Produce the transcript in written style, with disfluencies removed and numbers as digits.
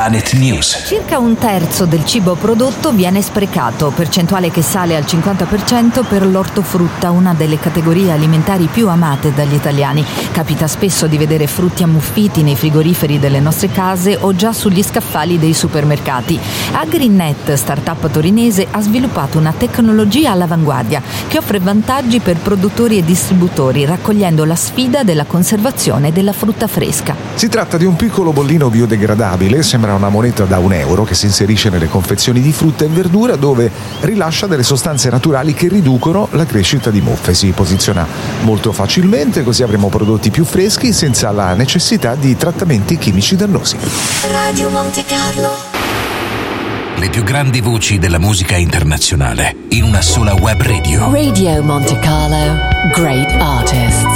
Planet News. Circa un terzo del cibo prodotto viene sprecato, percentuale che sale al 50% per l'ortofrutta, una delle categorie alimentari più amate dagli italiani. Capita spesso di vedere frutti ammuffiti nei frigoriferi delle nostre case o già sugli scaffali dei supermercati. AgriNet, startup torinese, ha sviluppato una tecnologia all'avanguardia che offre vantaggi per produttori e distributori, raccogliendo la sfida della conservazione della frutta fresca. Si tratta di un piccolo bollino biodegradabile, sembra una moneta da €1, che si inserisce nelle confezioni di frutta e verdura, dove rilascia delle sostanze naturali che riducono la crescita di muffe. Si posiziona molto facilmente, così avremo prodotti più freschi senza la necessità di trattamenti chimici dannosi. Radio Monte Carlo. Le più grandi voci della musica internazionale in una sola web radio. Radio Monte Carlo, great artists.